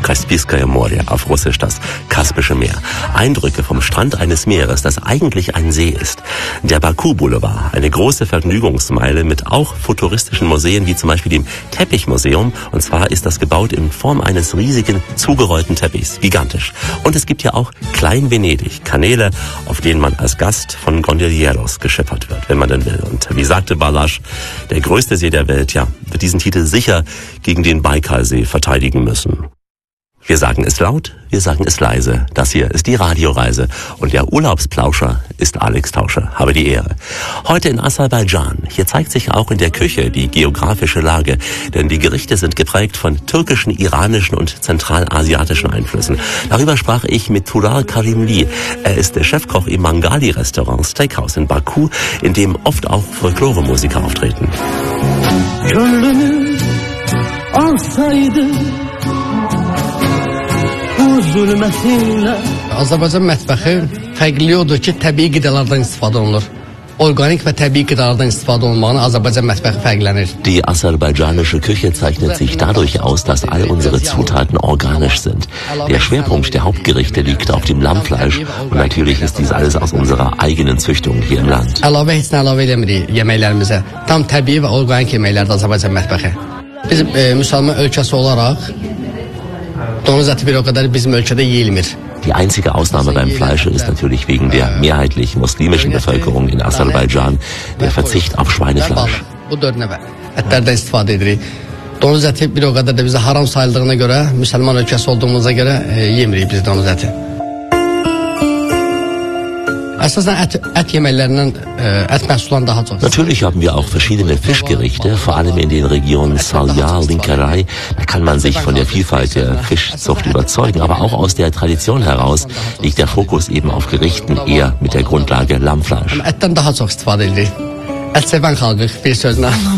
Kaspiskaya Morje, auf Russisch das Kaspische Meer. Eindrücke vom Strand eines Meeres, das eigentlich ein See ist. Der Baku Boulevard, eine große Vergnügungsmeile mit auch futuristischen Museen, wie zum Beispiel dem Teppichmuseum. Und zwar ist das gebaut in Form eines riesigen, zugerollten Teppichs. Gigantisch. Und es gibt ja auch Klein-Venedig, Kanäle, auf denen man als Gast von Gondolieri geschippert wird, wenn man denn will. Und wie sagte Balázs, der größte See der Welt, ja, wird diesen Titel sicher gegen den Baikalsee verteidigen müssen. Wir sagen es laut, wir sagen es leise. Das hier ist die Radioreise. Und der Urlaubsplauscher ist Alex Tauscher. Habe die Ehre. Heute in Aserbaidschan. Hier zeigt sich auch in der Küche die geografische Lage. Denn die Gerichte sind geprägt von türkischen, iranischen und zentralasiatischen Einflüssen. Darüber sprach ich mit Tural Karimli. Er ist der Chefkoch im Mangali-Restaurant Steakhouse in Baku, in dem oft auch Folklore-Musiker auftreten. Azərbaycan mətbəxi fərqli odur ki, təbii qidalardan istifadə olunur. Organik ve tabii gıdalardan istifadə olmağına Aserbaidschan mətbəxi fərqlənir. Die aserbaidschanische Küche zeichnet sich dadurch aus, dass all unsere Zutaten organisch sind. Der Schwerpunkt der Hauptgerichte liegt auf dem Lammfleisch und natürlich ist dies alles aus unserer eigenen Züchtung hier im Land. Əlavə heç nə əlavə eləmirik yeməklərimizə. Tam təbii və organik yeməklərdir Aserbaidschan mətbəxi. Biz müsəlman ölkəsi olaraq donuz əti bir o kadar bizim ülkede yeyilmir. Die einzige Ausnahme beim Fleisch ist natürlich wegen der mehrheitlich muslimischen Bevölkerung in Aserbaidschan der Verzicht auf Schweinefleisch. Bu dördünə ətlərdən istifadə edirik. Donuz əti bir o kadar da bize haram sayıldığına göre, müsəlman ölkəsi olduğumuza göre yemirik biz donuz əti. Natürlich haben wir auch verschiedene Fischgerichte, vor allem in den Regionen Salya, Linkerai. Da kann man sich von der Vielfalt der Fischzucht überzeugen, aber auch aus der Tradition heraus liegt der Fokus eben auf Gerichten eher mit der Grundlage Lammfleisch.